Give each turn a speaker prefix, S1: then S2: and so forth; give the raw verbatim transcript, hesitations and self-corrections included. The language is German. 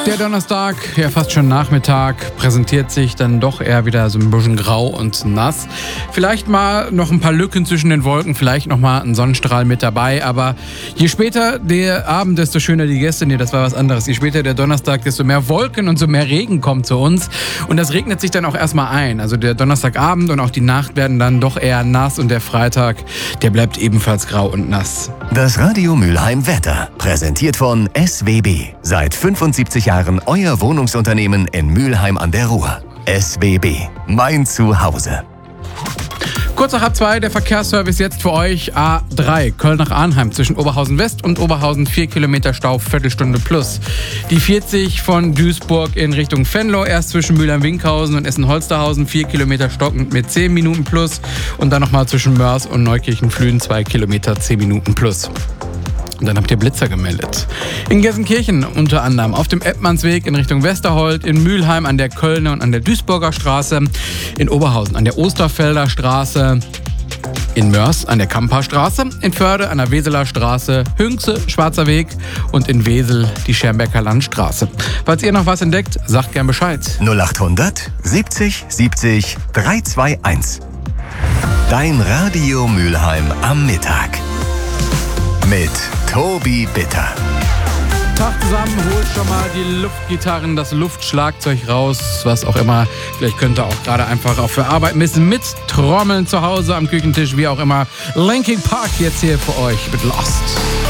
S1: Der Donnerstag, ja fast schon Nachmittag, präsentiert sich dann doch eher wieder so ein bisschen grau und nass. Vielleicht mal noch ein paar Lücken zwischen den Wolken, vielleicht noch mal ein Sonnenstrahl mit dabei. Aber je später der Abend, desto schöner die Gäste. Nee, das war was anderes. Je später der Donnerstag, desto mehr Wolken und so mehr Regen kommt zu uns. Und das regnet sich dann auch erstmal ein. Also der Donnerstagabend und auch die Nacht werden dann doch eher nass. Und der Freitag, der bleibt ebenfalls grau und nass.
S2: Das Radio Mülheim Wetter, präsentiert von S W B. Seit fünfundsiebzig Jahren euer Wohnungsunternehmen in Mülheim an der Ruhr. S W B, mein Zuhause.
S1: Kurz nach halb zwei, der Verkehrsservice jetzt für euch. A drei, Köln nach Arnheim zwischen Oberhausen West und Oberhausen, vier Kilometer Stau, Viertelstunde plus. Die vierzig von Duisburg in Richtung Venlo, erst zwischen Mülheim-Winkhausen und Essen-Holsterhausen, vier Kilometer stockend mit zehn Minuten plus. Und dann nochmal zwischen Mörs und Neukirchen-Flühen, zwei Kilometer, zehn Minuten plus. Und dann habt ihr Blitzer gemeldet. In Gelsenkirchen unter anderem auf dem Eppmannsweg in Richtung Westerhold, in Mülheim an der Kölner und an der Duisburger Straße, in Oberhausen an der Osterfelder Straße, in Mörs an der Kamperstraße, in Förde an der Weseler Straße, Hünxe, Schwarzer Weg und in Wesel die Schermbecker Landstraße. Falls ihr noch was entdeckt, sagt gern Bescheid.
S2: null achthundert siebzig siebzig dreihunderteinundzwanzig. Dein Radio Mülheim am Mittag. Mit Tobi Bitter.
S1: Tag zusammen, holt schon mal die Luftgitarren, das Luftschlagzeug raus, was auch immer. Vielleicht könnt ihr auch gerade einfach auch für Arbeit ein bisschen mit Trommeln zu Hause am Küchentisch, wie auch immer. Linkin Park jetzt hier für euch mit Lost.